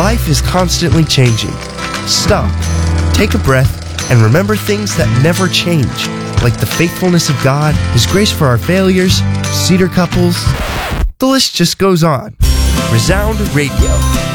life is constantly changing. Stop, take a breath, and remember things that never change, like the faithfulness of God, His grace for our failures, Cedar couples. The list just goes on. Resound Radio.